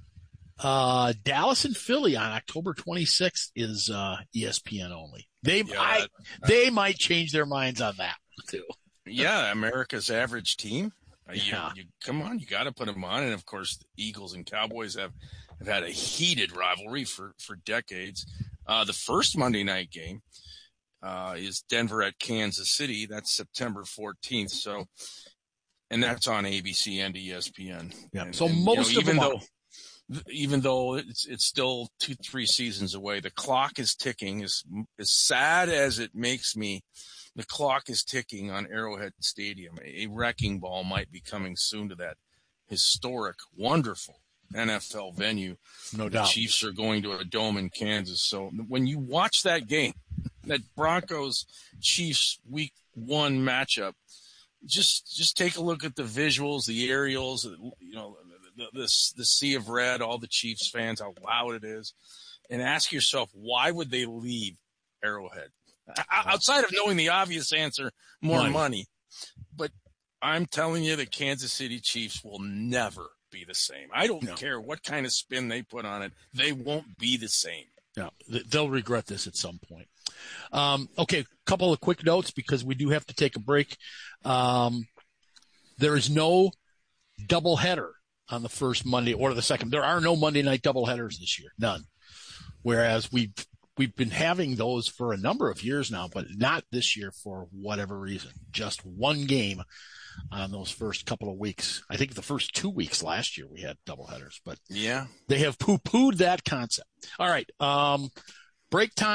Uh, Dallas and Philly on October twenty-sixth is, uh, E S P N only. They yeah, might, that, they might change their minds on that too. Yeah. America's average team. Uh, yeah. You, you, come on, you got to put them on. And of course, the Eagles and Cowboys have, have had a heated rivalry for, for decades. Uh, the first Monday night game, uh, is Denver at Kansas City. That's September fourteenth. So, and that's on A B C and E S P N. Yeah. And, so and, most you know, of them though, are. Even though it's it's still two, three seasons away, the clock is ticking. As as sad as it makes me, the clock is ticking on Arrowhead Stadium. A wrecking ball might be coming soon to that historic, wonderful N F L venue. No the doubt. Chiefs are going to a dome in Kansas. So when you watch that game, that Broncos Chiefs Week One matchup, just just take a look at the visuals, the aerials, you know. The, the, the sea of red, all the Chiefs fans, how loud it is, and ask yourself, why would they leave Arrowhead? Outside of knowing the obvious answer, more money. money. But I'm telling you, the Kansas City Chiefs will never be the same. I don't no. care what kind of spin they put on it. They won't be the same. No, they'll regret this at some point. Um, okay, a couple of quick notes because we do have to take a break. Um, there is no doubleheader on the first Monday or the second. There are no Monday night doubleheaders this year, none. Whereas we've we've been having those for a number of years now, but not this year for whatever reason. Just one game on those first couple of weeks. I think the first two weeks last year we had doubleheaders, but yeah, they have poo-pooed that concept. All right, um, break time.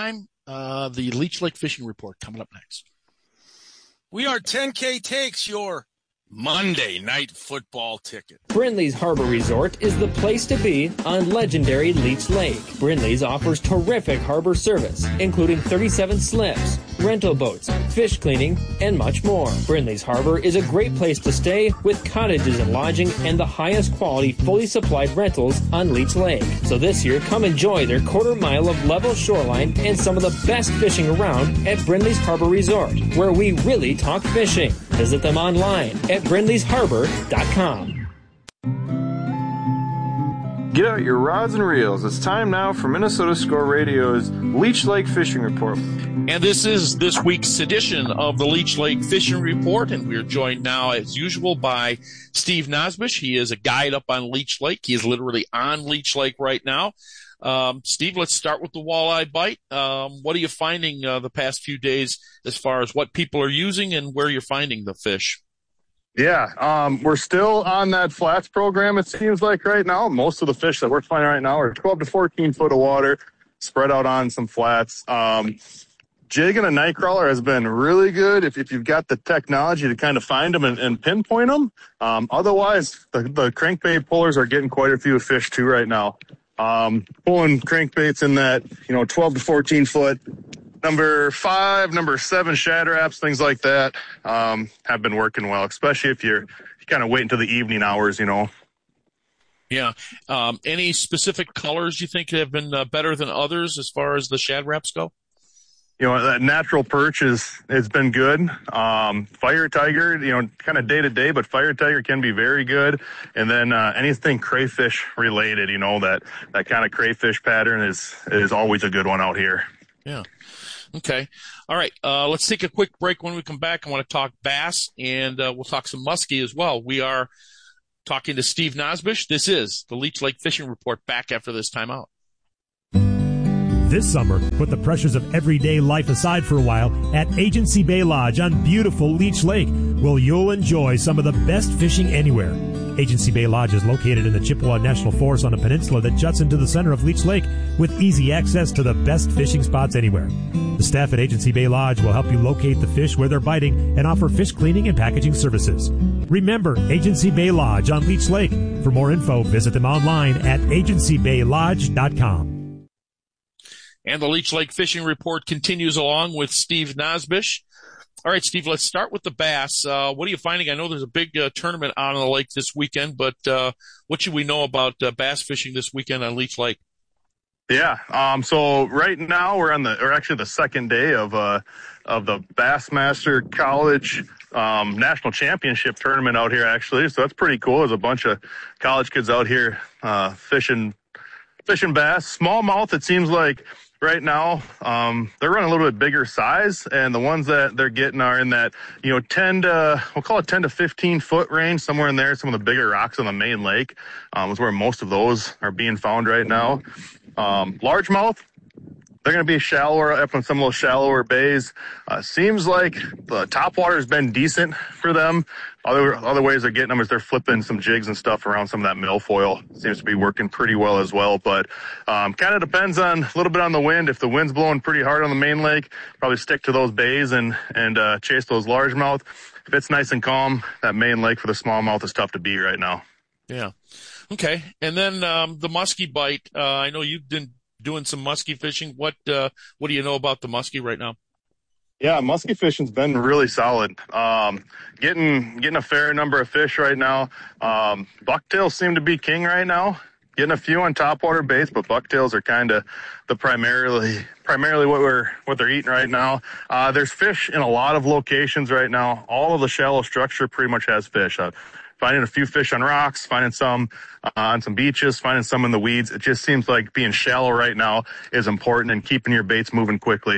Uh, the Leech Lake Fishing Report coming up next. We are ten K Takes, your Monday night football ticket. Brindley's Harbor Resort is the place to be on legendary Leech Lake. Brindley's offers terrific harbor service, including thirty-seven slips, rental boats, fish cleaning, and much more. Brindley's Harbor is a great place to stay with cottages and lodging and the highest quality fully supplied rentals on Leech Lake. So this year, come enjoy their quarter mile of level shoreline and some of the best fishing around at Brindley's Harbor Resort, where we really talk fishing. Visit them online at brindleys harbor dot com. Get out your rods and reels. It's time now for Minnesota Score Radio's Leech Lake Fishing Report. And this is this week's edition of the Leech Lake Fishing Report, and we're joined now, as usual, by Steve Nosbish. He is a guide up on Leech Lake. He is literally on Leech Lake right now. Um, Steve, let's start with the walleye bite. Um, what are you finding uh, the past few days as far as what people are using and where you're finding the fish? Yeah, um, we're still on that flats program, it seems like right now. Most of the fish that we're finding right now are twelve to fourteen foot of water spread out on some flats. Um, jigging a night crawler has been really good if, if you've got the technology to kind of find them and, and pinpoint them. Um, otherwise, the, the crankbait pullers are getting quite a few fish too right now. Um, pulling crankbaits in that, you know, twelve to fourteen foot, number five, number seven shad wraps, things like that, um, have been working well, especially if you're, you kind of wait until the evening hours, you know. Yeah. Um, any specific colors you think have been uh, better than others as far as the shad wraps go? You know, that natural perch is, has been good. Um, Fire Tiger, you know, kind of day to day, but Fire Tiger can be very good. And then, uh, anything crayfish related, you know, that, that kind of crayfish pattern is, is always a good one out here. Yeah. Okay. All right. Uh, let's take a quick break. When we come back, I want to talk bass and, uh, we'll talk some muskie as well. We are talking to Steve Nosbish. This is the Leech Lake Fishing Report, back after this timeout. This summer, put the pressures of everyday life aside for a while at Agency Bay Lodge on beautiful Leech Lake, where you'll enjoy some of the best fishing anywhere. Agency Bay Lodge is located in the Chippewa National Forest on a peninsula that juts into the center of Leech Lake with easy access to the best fishing spots anywhere. The staff at Agency Bay Lodge will help you locate the fish where they're biting and offer fish cleaning and packaging services. Remember, Agency Bay Lodge on Leech Lake. For more info, visit them online at agency bay lodge dot com. And the Leech Lake Fishing Report continues along with Steve Nosbish. All right, Steve, let's start with the bass. Uh, what are you finding? I know there's a big uh, tournament on the lake this weekend, but uh, what should we know about uh, bass fishing this weekend on Leech Lake? Yeah, um, so right now we're on the, or actually the second day of uh, of the Bassmaster College um, National Championship tournament out here, actually. So that's pretty cool. There's a bunch of college kids out here uh, fishing fishing bass. Smallmouth, it seems like. Right now, um, they're running a little bit bigger size, and the ones that they're getting are in that, you know, ten to, we'll call it ten to fifteen foot range, somewhere in there. Some of the bigger rocks on the main lake, um, is where most of those are being found right now. Um, largemouth, they're going to be shallower up in some of those shallower bays. Uh, seems like the topwater has been decent for them. Other other ways they're getting them is they're flipping some jigs and stuff around some of that milfoil. Seems to be working pretty well as well. But um, kind of depends on a little bit on the wind. If the wind's blowing pretty hard on the main lake, probably stick to those bays and and uh, chase those largemouth. If it's nice and calm, that main lake for the smallmouth is tough to beat right now. Yeah. Okay. And then um, the muskie bite. Uh, I know you've been doing some muskie fishing. What uh, what do you know about the muskie right now? Yeah, muskie fishing's been really solid. Um, getting getting a fair number of fish right now. Um, bucktails seem to be king right now. Getting a few on topwater baits, but bucktails are kind of the primarily primarily what we're what they're eating right now. Uh, there's fish in a lot of locations right now. All of the shallow structure pretty much has fish. Uh, finding a few fish on rocks, finding some uh, on some beaches, finding some in the weeds. It just seems like being shallow right now is important and keeping your baits moving quickly.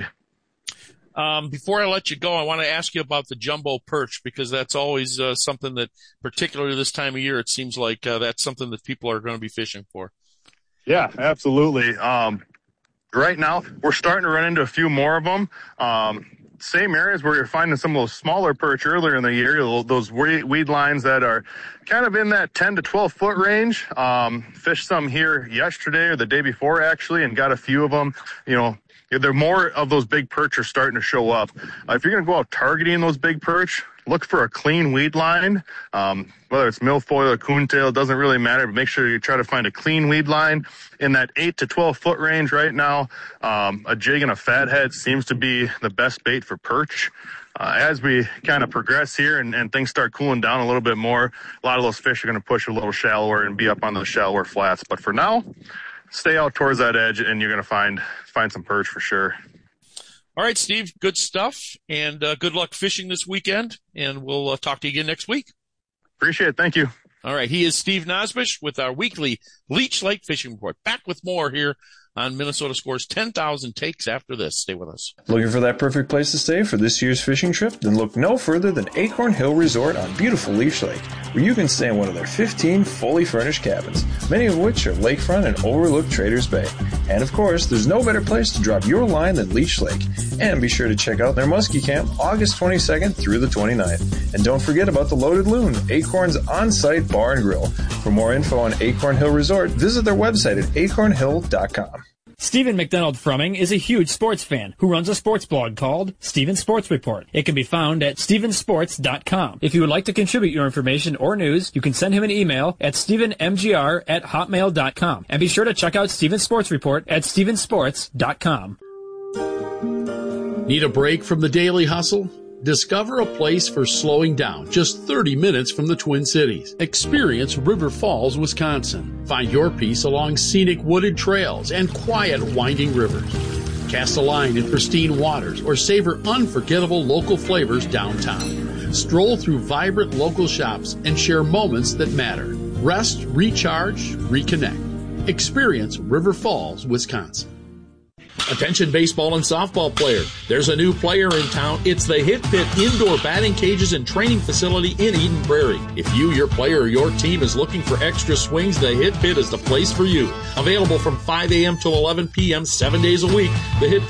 Um, before I let you go, I want to ask you about the jumbo perch, because that's always uh, something that, particularly this time of year, it seems like uh, that's something that people are going to be fishing for. Yeah, absolutely. Um, right now, we're starting to run into a few more of them. Um, same areas where you're finding some of those smaller perch earlier in the year, those weed lines that are kind of in that ten to twelve foot range. Um, fished some here yesterday or the day before, actually, and got a few of them, you know, there more of those big perch are starting to show up. Uh, if you're going to go out targeting those big perch, look for a clean weed line. Um, whether it's milfoil or coontail, doesn't really matter, but make sure you try to find a clean weed line in that eight to twelve foot range right now. Um, a jig and a fathead seems to be the best bait for perch. Uh, as we kind of progress here and, and things start cooling down a little bit more, a lot of those fish are going to push a little shallower and be up on the shallower flats. But for now, stay out towards that edge and you're going to find find some perch for sure. All right, Steve, good stuff, and uh, good luck fishing this weekend, and we'll uh, talk to you again next week. Appreciate it. Thank you. All right, he is Steve Nosbish with our weekly Leech Lake Fishing Report. Back with more here on Minnesota Score's ten thousand Takes after this. Stay with us. Looking for that perfect place to stay for this year's fishing trip? Then look no further than Acorn Hill Resort on beautiful Leech Lake, where you can stay in one of their fifteen fully furnished cabins, many of which are lakefront and overlook Traders Bay. And of course, there's no better place to drop your line than Leech Lake. And be sure to check out their Muskie Camp August twenty-second through the twenty-ninth. And don't forget about the Loaded Loon, Acorn's on-site bar and grill. For more info on Acorn Hill Resort, visit their website at acorn hill dot com. Stephen McDonald Frumming is a huge sports fan who runs a sports blog called Steven Sports Report. It can be found at steven sports dot com. If you would like to contribute your information or news, you can send him an email at steven m g r at hotmail dot com. And be sure to check out Steven Sports Report at steven sports dot com. Need a break from the daily hustle? Discover a place for slowing down just thirty minutes from the Twin Cities. Experience River Falls, Wisconsin. Find your peace along scenic wooded trails and quiet winding rivers. Cast a line in pristine waters or savor unforgettable local flavors downtown. Stroll through vibrant local shops and share moments that matter. Rest, recharge, reconnect. Experience River Falls, Wisconsin. Attention baseball and softball player. There's a new player in town. It's the Hit Pit Indoor Batting Cages and Training Facility in Eden Prairie. If you, your player, or your team is looking for extra swings, the Hit Pit is the place for you. Available from five a.m. till eleven p.m. seven days a week, the Hit